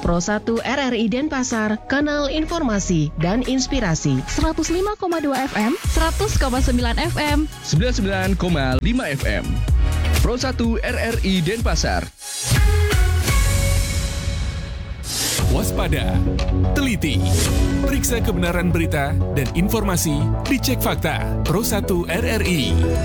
Pro 1 RRI Denpasar, kanal informasi dan inspirasi. 105,2 FM, 100,9 FM, 99,5 FM. Pro 1 RRI Denpasar. Waspada, teliti, periksa kebenaran berita dan informasi, dicek fakta. Pro 1 RRI.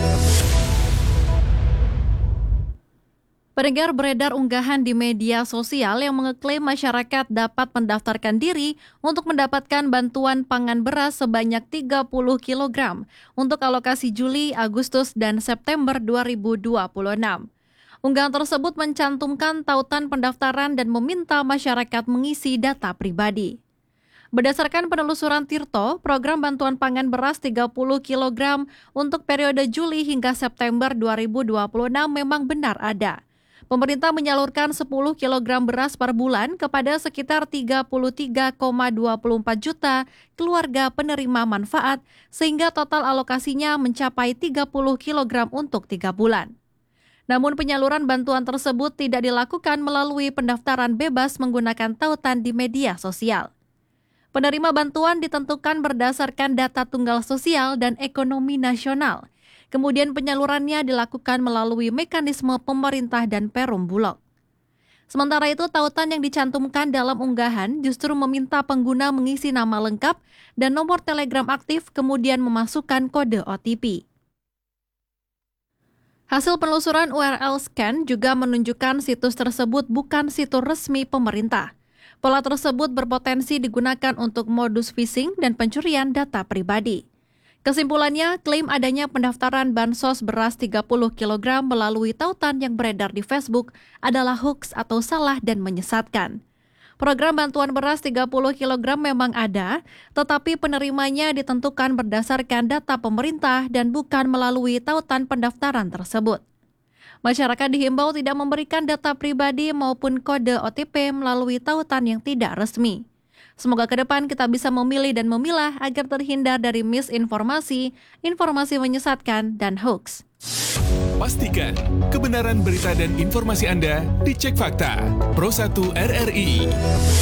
Pendengar, beredar unggahan di media sosial yang mengeklaim masyarakat dapat mendaftarkan diri untuk mendapatkan bantuan pangan beras sebanyak 30 kg untuk alokasi Juli, Agustus, dan September 2026. Unggahan tersebut mencantumkan tautan pendaftaran dan meminta masyarakat mengisi data pribadi. Berdasarkan penelusuran Tirto, program bantuan pangan beras 30 kg untuk periode Juli hingga September 2026 memang benar ada. Pemerintah menyalurkan 10 kg beras per bulan kepada sekitar 33,24 juta keluarga penerima manfaat, sehingga total alokasinya mencapai 30 kg untuk 3 bulan. Namun penyaluran bantuan tersebut tidak dilakukan melalui pendaftaran bebas menggunakan tautan di media sosial. Penerima bantuan ditentukan berdasarkan data tunggal sosial dan ekonomi nasional. Kemudian penyalurannya dilakukan melalui mekanisme pemerintah dan Perum Bulog. Sementara itu, tautan yang dicantumkan dalam unggahan justru meminta pengguna mengisi nama lengkap dan nomor telegram aktif, kemudian memasukkan kode OTP. Hasil penelusuran URL scan juga menunjukkan situs tersebut bukan situs resmi pemerintah. Pola tersebut berpotensi digunakan untuk modus phishing dan pencurian data pribadi. Kesimpulannya, klaim adanya pendaftaran bansos beras 30 kg melalui tautan yang beredar di Facebook adalah hoax atau salah dan menyesatkan. Program bantuan beras 30 kg memang ada, tetapi penerimanya ditentukan berdasarkan data pemerintah dan bukan melalui tautan pendaftaran tersebut. Masyarakat dihimbau tidak memberikan data pribadi maupun kode OTP melalui tautan yang tidak resmi. Semoga ke depan kita bisa memilih dan memilah agar terhindar dari misinformasi, informasi menyesatkan, dan hoax. Pastikan kebenaran berita dan informasi Anda dicek fakta. Pro 1 RRI.